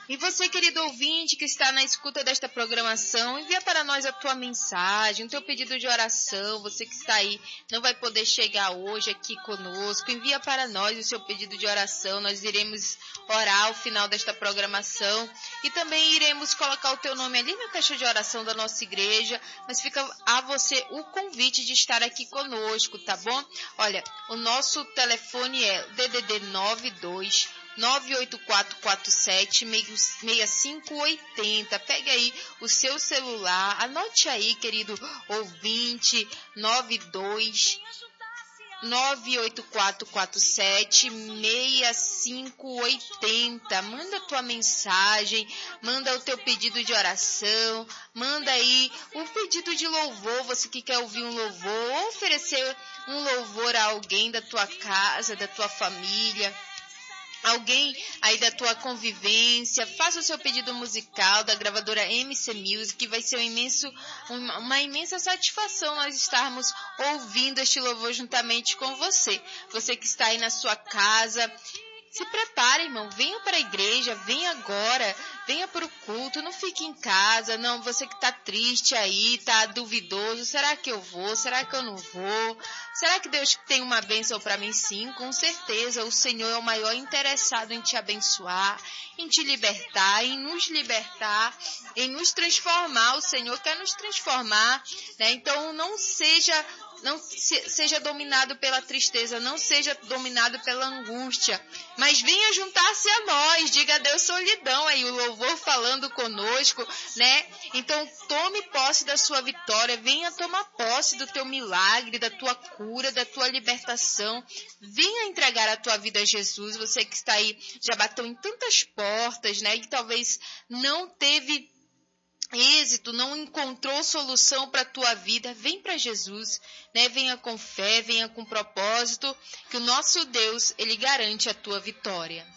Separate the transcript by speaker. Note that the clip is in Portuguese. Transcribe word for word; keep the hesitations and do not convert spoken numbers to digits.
Speaker 1: E você, querido ouvinte, que está na escuta desta programação, envia para nós a tua mensagem, o teu pedido de oração. Você que está aí, não vai poder chegar hoje aqui conosco, envia para nós o seu pedido de oração. Nós iremos orar ao final desta programação e também iremos colocar o teu nome ali na caixa de oração da nossa igreja, mas fica a você o convite de estar aqui conosco, tá bom? Olha, o nosso telefone é D D D nove dois nove oito quatro quatro sete seis cinco oito zero. Pegue aí o seu celular, anote aí, querido ouvinte, nove dois nove oito quatro quatro sete seis cinco oito zero. Manda tua mensagem, manda o teu pedido de oração, manda aí o pedido de louvor, você que quer ouvir um louvor, ou oferecer um louvor a alguém da tua casa, da tua família, alguém aí da tua convivência. Faça o seu pedido musical da gravadora M C Music, que vai ser um imenso, uma, uma imensa satisfação nós estarmos ouvindo este louvor juntamente com você. Você que está aí na sua casa, se prepare, irmão, venha para a igreja, venha agora, venha para o culto, não fique em casa. Não, você que está triste aí, está duvidoso, será que eu vou, será que eu não vou? Será que Deus tem uma bênção para mim? Sim, com certeza, o Senhor é o maior interessado em te abençoar, em te libertar, em nos libertar, em nos transformar. O Senhor quer nos transformar, né? Então não seja... Não se, seja dominado pela tristeza, não seja dominado pela angústia, mas venha juntar-se a nós. Diga a Deus solidão aí, o louvor falando conosco, né? Então tome posse da sua vitória, venha tomar posse do teu milagre, da tua cura, da tua libertação. Venha entregar a tua vida a Jesus. Você que está aí, já bateu em tantas portas, né? E talvez não teve êxito, não encontrou solução para a tua vida, vem para Jesus, né? Venha com fé, venha com propósito, que o nosso Deus, ele garante a tua vitória.